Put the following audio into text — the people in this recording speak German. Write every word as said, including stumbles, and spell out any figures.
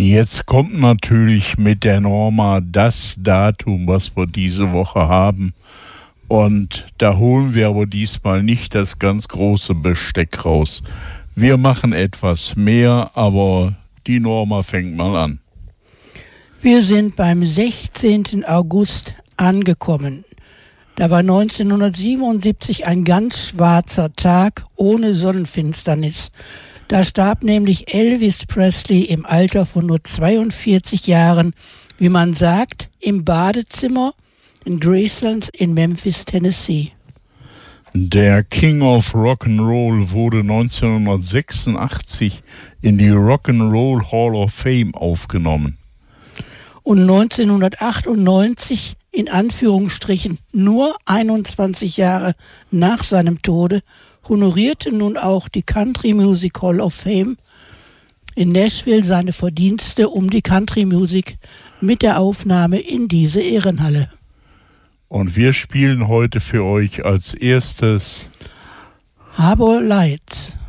Jetzt kommt natürlich mit der Norma das Datum, was wir diese Woche haben. Und da holen wir aber diesmal nicht das ganz große Besteck raus. Wir machen etwas mehr, aber die Norma fängt mal an. Wir sind beim sechzehnten August angekommen. Da war neunzehnhundertsiebenundsiebzig ein ganz schwarzer Tag ohne Sonnenfinsternis. Da starb nämlich Elvis Presley im Alter von nur zweiundvierzig Jahren, wie man sagt, im Badezimmer in Graceland in Memphis, Tennessee. Der King of Rock'n'Roll wurde neunzehnhundertsechsundachtzig in die Rock'n'Roll Hall of Fame aufgenommen. Und neunzehnhundertachtundneunzig, in Anführungsstrichen nur einundzwanzig Jahre nach seinem Tode, honorierte nun auch die Country Music Hall of Fame in Nashville seine Verdienste um die Country Music mit der Aufnahme in diese Ehrenhalle. Und wir spielen heute für euch als erstes Harbor Lights.